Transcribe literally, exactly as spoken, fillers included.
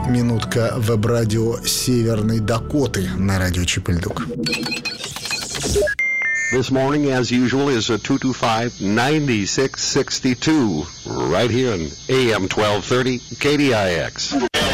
Минутка веб-радио Северной Дакоты на радио Чип-и-Ль-Дук. This morning, as usual, is a two two five, nine six six two, right here on A M twelve thirty K D I X.